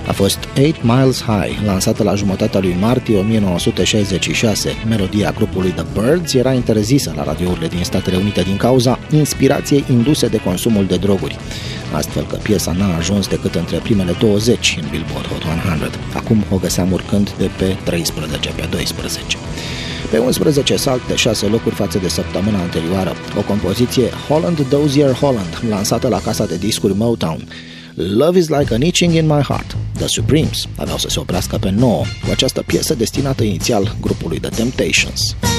A fost 8 Miles High, lansată la jumătatea lui martie 1966. Melodia grupului The Byrds era interzisă la radiourile din Statele Unite din cauza inspirației induse de consumul de droguri, astfel că piesa n-a ajuns decât între primele 20 în Billboard Hot 100. Acum o găseam urcând de pe 13 pe 12. Pe 11 salt de 6 locuri față de săptămâna anterioară, o compoziție Holland Dozier Holland, lansată la casa de discuri Motown. Love is like an itching in my heart. The Supremes aveau să se oprească pe 9 cu această piesă destinată inițial grupului The Temptations.